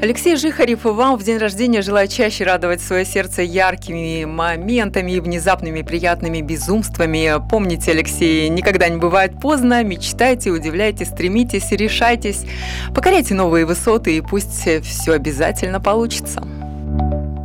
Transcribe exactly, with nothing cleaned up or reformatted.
Алексей Жихарев вам в день рождения желаю чаще радовать свое сердце яркими моментами и внезапными приятными безумствами. Помните, Алексей, никогда не бывает поздно. Мечтайте, удивляйтесь, стремитесь, решайтесь. Покоряйте новые высоты, и пусть все обязательно получится.